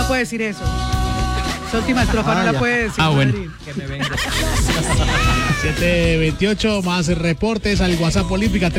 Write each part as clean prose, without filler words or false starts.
puede decir eso. Esa última estrofa no la puede decir. Bueno. Que me venga. 7:28, más reportes al WhatsApp Olímpica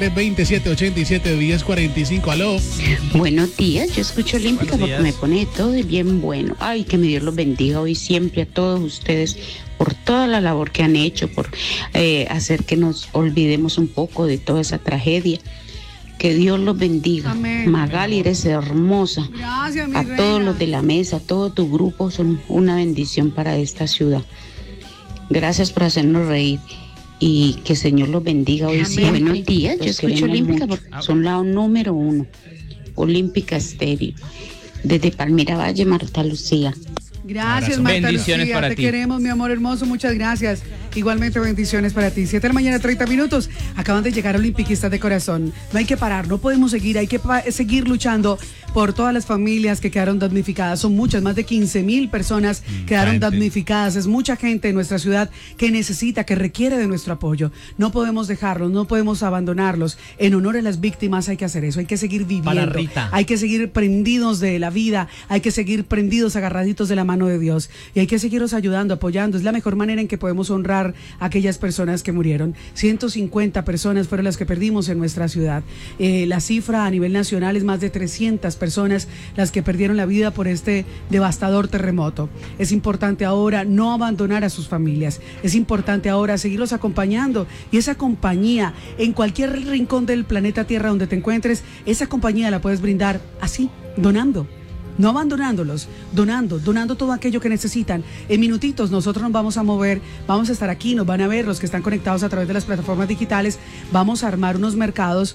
320-787-1045. Aló. Buenos días, yo escucho Olímpica Buenos porque días. me pone todo de bien bueno. Ay, que mi Dios los bendiga hoy siempre a todos ustedes por toda la labor que han hecho, por hacer que nos olvidemos un poco de toda esa tragedia. Que Dios los bendiga. Amén. Magali, eres hermosa. Gracias, mi A reina. todos los de la mesa, todo tu grupo son una bendición para esta ciudad. Gracias por hacernos reír y que el Señor los bendiga hoy Amén. siempre. Buenos días, yo Los escucho queremos Olímpica mucho. porque son la número 1. Olímpica Estéreo. Desde Palmira Valle, Marta Lucía. Gracias, Abrazo. Marta Bendiciones Lucía, para te ti. queremos, mi amor hermoso, muchas gracias. Igualmente bendiciones para ti. 7 de la mañana, 30 minutos. Acaban de llegar olimpiquistas de corazón. No hay que parar, no podemos seguir, hay que seguir luchando por todas las familias que quedaron damnificadas. Son muchas, más de 15,000 personas quedaron gente. damnificadas. Es mucha gente en nuestra ciudad que necesita, que requiere de nuestro apoyo. No podemos dejarlos, no podemos abandonarlos. En honor a las víctimas hay que hacer eso, hay que seguir viviendo. Para Rita. Hay que seguir prendidos de la vida, hay que seguir prendidos, agarraditos de la mano de Dios. Y hay que seguirlos ayudando, apoyando. Es la mejor manera en que podemos honrar a aquellas personas que murieron. 150 personas fueron las que perdimos en nuestra ciudad. La cifra a nivel nacional es más de 300 personas las que perdieron la vida por este devastador terremoto. Es importante ahora no abandonar a sus familias. Es importante ahora seguirlos acompañando. Y esa compañía, en cualquier rincón del planeta Tierra donde te encuentres, esa compañía la puedes brindar así, donando. No abandonándolos, donando todo aquello que necesitan. En minutitos nosotros nos vamos a mover, vamos a estar aquí, nos van a ver los que están conectados a través de las plataformas digitales. Vamos a armar unos mercados,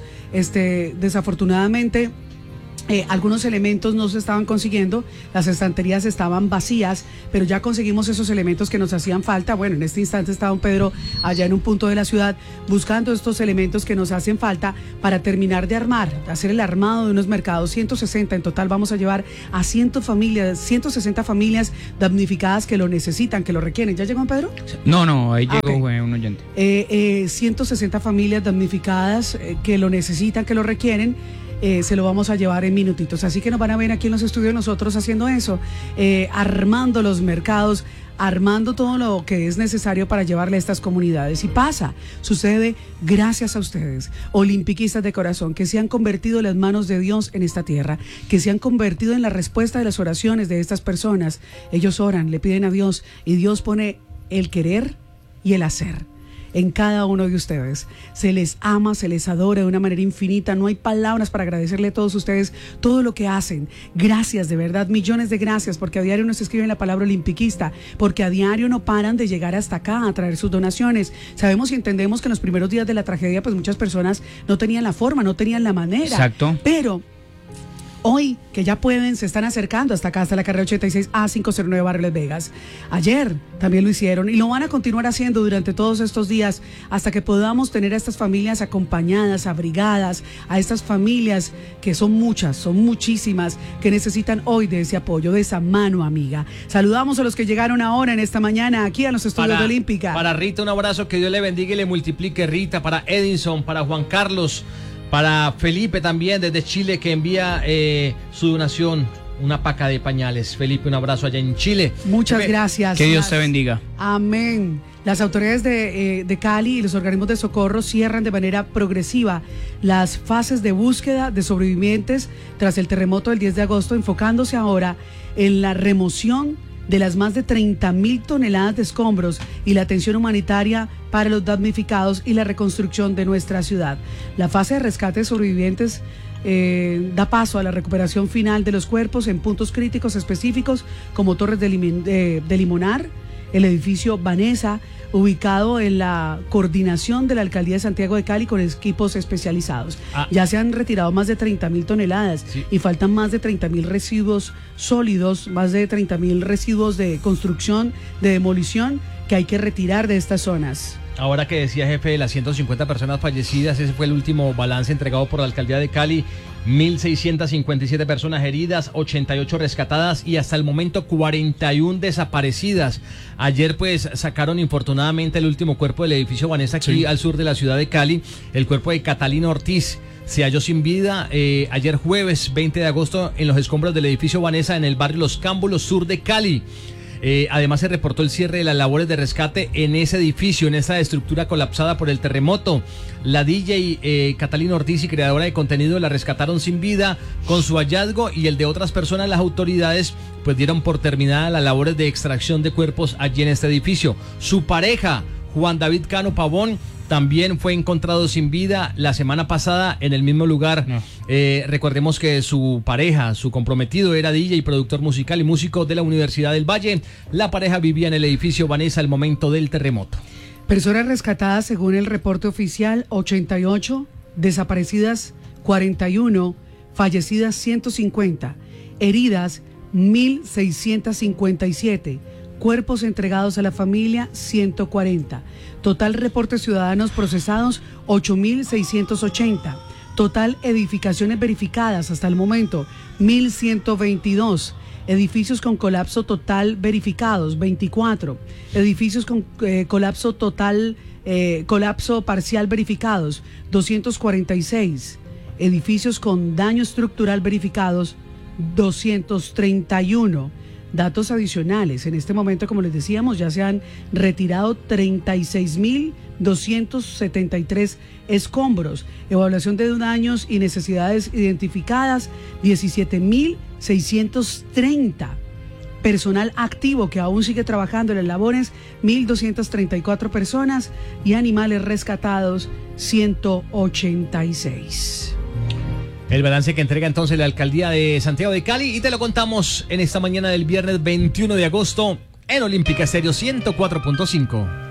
desafortunadamente. Algunos elementos no se estaban consiguiendo, las estanterías estaban vacías, pero ya conseguimos esos elementos que nos hacían falta. Bueno, en este instante está don Pedro allá en un punto de la ciudad buscando estos elementos que nos hacen falta para terminar de armar, hacer el armado de unos mercados. 160 en total, vamos a llevar a 160 familias damnificadas que lo necesitan, que lo requieren. ¿Ya llegó don Pedro? No, ahí llegó ok. un oyente. 160 familias damnificadas que lo necesitan, que lo requieren. Se lo vamos a llevar en minutitos, así que nos van a ver aquí en los estudios nosotros haciendo eso, armando los mercados, armando todo lo que es necesario para llevarle a estas comunidades. Y sucede gracias a ustedes, olimpiquistas de corazón, que se han convertido en las manos de Dios en esta tierra, que se han convertido en la respuesta de las oraciones de estas personas. Ellos oran, le piden a Dios y Dios pone el querer y el hacer en cada uno de ustedes. Se les ama, se les adora de una manera infinita. No hay palabras para agradecerle a todos ustedes todo lo que hacen. Gracias, de verdad, millones de gracias, porque a diario nos escriben la palabra olimpiquista, porque a diario no paran de llegar hasta acá a traer sus donaciones. Sabemos y entendemos que en los primeros días de la tragedia, pues muchas personas no tenían la forma, no tenían la manera. Exacto. Pero hoy, que ya pueden, se están acercando hasta acá, hasta la carrera 86A509 Barrio Las Vegas. Ayer también lo hicieron y lo van a continuar haciendo durante todos estos días hasta que podamos tener a estas familias acompañadas, abrigadas, a estas familias que son muchas, son muchísimas, que necesitan hoy de ese apoyo, de esa mano amiga. Saludamos a los que llegaron ahora en esta mañana aquí a los estudios de Olímpica. Para Rita, un abrazo, que Dios le bendiga y le multiplique, Rita. Para Edinson, para Juan Carlos, para Felipe también desde Chile, que envía su donación, una paca de pañales. Felipe, un abrazo allá en Chile. Muchas gracias. Que Dios te bendiga. Amén. Las autoridades de Cali y los organismos de socorro cierran de manera progresiva las fases de búsqueda de sobrevivientes tras el terremoto del 10 de agosto, enfocándose ahora en la remoción de las más de 30,000 toneladas de escombros y la atención humanitaria para los damnificados y la reconstrucción de nuestra ciudad. La fase de rescate de sobrevivientes da paso a la recuperación final de los cuerpos en puntos críticos específicos como Torres de Limonar, el edificio Vanessa, ubicado en la coordinación de la Alcaldía de Santiago de Cali con equipos especializados. Ya se han retirado más de 30,000 toneladas y faltan más de 30,000 residuos sólidos, más de 30,000 residuos de construcción, de demolición, que hay que retirar de estas zonas. Ahora que decía, jefe, de las 150 personas fallecidas, ese fue el último balance entregado por la Alcaldía de Cali. 1,657 personas heridas, 88 rescatadas y hasta el momento 41 desaparecidas. Ayer pues sacaron infortunadamente el último cuerpo del edificio Vanessa aquí al sur de la ciudad de Cali, el cuerpo de Catalina Ortiz. se halló sin vida ayer jueves 20 de agosto en los escombros del edificio Vanessa en el barrio Los Cámbulos, sur de Cali. Además se reportó el cierre de las labores de rescate en ese edificio, en esa estructura colapsada por el terremoto. La DJ Catalina Ortiz y creadora de contenido la rescataron sin vida. Con su hallazgo y el de otras personas, las autoridades pues dieron por terminada las labores de extracción de cuerpos allí en este edificio. Su pareja, Juan David Cano Pavón, también fue encontrado sin vida la semana pasada en el mismo lugar. No. Recordemos que su pareja, su comprometido, era DJ y productor musical y músico de la Universidad del Valle. La pareja vivía en el edificio Vanessa al momento del terremoto. Personas rescatadas según el reporte oficial 88, desaparecidas 41, fallecidas 150, heridas 1.657. Cuerpos entregados a la familia 140. Total reportes ciudadanos procesados 8.680. Total edificaciones verificadas hasta el momento 1.122. Edificios con colapso total verificados 24. Edificios con colapso total, colapso parcial verificados 246. Edificios con daño estructural verificados 231. Datos adicionales, en este momento, como les decíamos, ya se han retirado 36.273 escombros, evaluación de daños y necesidades identificadas 17.630, personal activo que aún sigue trabajando en las labores 1.234 personas y animales rescatados 186. El balance que entrega entonces la alcaldía de Santiago de Cali y te lo contamos en esta mañana del viernes 21 de agosto en Olímpica Estéreo 104.5.